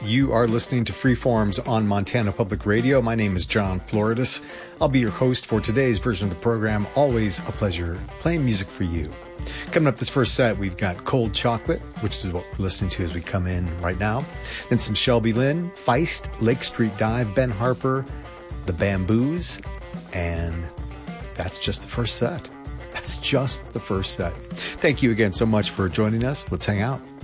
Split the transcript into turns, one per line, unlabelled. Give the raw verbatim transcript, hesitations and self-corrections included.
You are listening to Freeforms on Montana Public Radio. My name is John Floridis. I'll be your host for today's version of the program. Always a pleasure playing music for you. Coming up this first set, we've got Cold Chocolate, which is what we're listening to as we come in right now. Then some Shelby Lynn, Feist, Lake Street Dive, Ben Harper, The Bamboos, and that's just the first set. That's just the first set. Thank you again so much for joining us. Let's hang out.